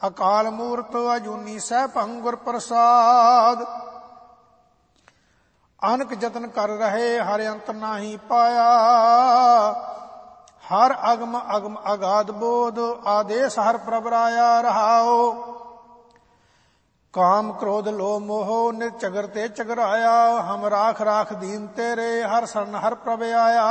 ਅਕਾਲ ਮੂਰਤ ਅਜੂਨੀ ਸੈਭੰ ਗੁਰ ਪ੍ਰਸਾਦ। ਅਨਕ ਯਤਨ ਕਰ ਰਹੇ ਹਰਿ ਅੰਤ ਨਾਹੀ ਪਾਇਆ। ਹਰ ਅਗਮ ਅਗਮ ਅਗਾਧ ਬੋਧ ਆਦੇਸ ਹਰ ਪ੍ਰਭ ਰਾਇਆ ਰਹਾਓ। ਕਾਮ ਕ੍ਰੋਧ ਲੋਭ ਮੋਹ ਨਿਰਝਗਰ ਤੇ ਝਗਰਾਇਆ। ਹਮ ਰਾਖ ਰਾਖ ਦੀਨ ਤੇਰੇ ਹਰ ਸਰਨ ਹਰ ਪ੍ਰਭ ਆਇਆ।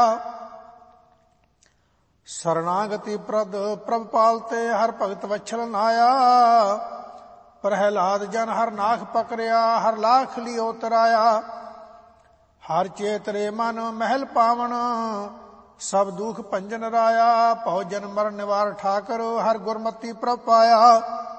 ਸਰਨਾਗਤੀ ਪ੍ਰਦ ਪ੍ਰਭ ਪਾਲਤੇ ਹਰ ਭਗਤ ਵਛਲ ਨਾਇਆ। ਪ੍ਰਹਿਲਾਦ ਜਨ ਹਰ ਨਾਖ ਪਕਰਿਆ ਹਰ ਲਾਖ ਲਿਓ ਤਰਾਇਆ। ਹਰ ਚੇਤਰੇ ਮਨ ਮਹਿਲ ਪਾਵਨ ਸਭ ਦੁਖ ਭੰਜਨ ਰਾਇਆ। ਭਉ ਜਨ ਮਰਨ ਨਿਵਾਰ ਠਾਕਰ ਹਰ ਗੁਰਮਤੀ ਪ੍ਰਭ ਪਾਇਆ।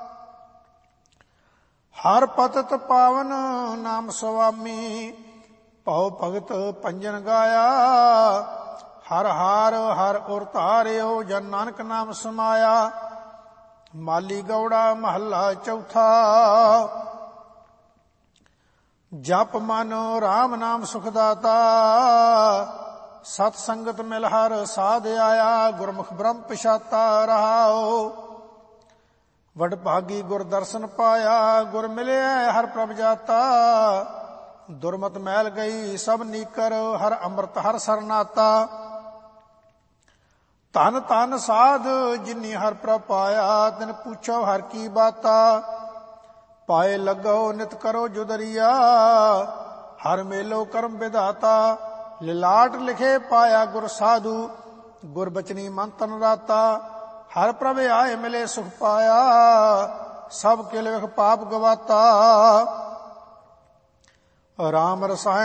ਹਰ ਪਤਤ ਪਾਵਨ ਨਾਮ ਸੁਆਮੀ ਭਉ ਭਗਤ ਭੰਜਨ ਗਾਇਆ। ਹਰ ਹਾਰ ਹਰ ਉਰ ਧਾਰਿਓ ਜਨ ਨਾਨਕ ਨਾਮ ਸਮਾਇਆ। ਮਾਲੀ ਗੌੜਾ ਮਹੱਲਾ ਚੌਥਾ। ਜਪ ਮਨ ਰਾਮ ਨਾਮ ਸੁਖ ਦਾਤਾ। ਸਤ ਸੰਗਤ ਮਿਲ ਹਰ ਸਾਧ ਆਇਆ। ਗੁਰਮੁਖ ਬ੍ਰਹਮ ਪਛਾਤਾ ਰਹਾਓ। ਵਡਭਾਗੀ ਗੁਰ ਦਰਸ਼ਨ ਪਾਇਆ। ਗੁਰ ਮਿਲਿਆ ਹਰ ਪ੍ਰਭ ਜਾਤਾ। ਦੁਰਮਤ ਮੈਲ ਗਈ ਸਭ ਨੀਕਰ ਹਰ ਅੰਮ੍ਰਿਤ ਹਰ ਸਰਨਾਤਾ। ਧਨ ਧਨ ਸਾਧ ਜਿਨੀ ਹਰ ਪ੍ਰਭ ਪਾਇਆ। ਤਿਨ ਪੁੱਛੋ ਹਰ ਕੀ ਬਾਤਾ। ਪਾਏ ਲੱਗੋ ਨਿਤ ਕਰੋ ਜੁਦਰੀਆ। ਹਰ ਮੇਲੋ ਕਰਮ ਵਿਧਾਤਾ। ਲਿਲਾਟ ਲਿਖੇ ਪਾਇਆ ਗੁਰ ਸਾਧੂ। ਗੁਰ ਬਚਨੀ ਮਨ ਤਨ ਰਾਤਾ। ਹਰ ਪ੍ਰਭ ਆਏ ਮਿਲੇ ਸੁਖ ਪਾਇਆ। ਸਭ ਕੇ ਲਿਖ ਪਾਪ ਗਵਾਤਾ। ਰਾਮ ਰਸਾਇਣ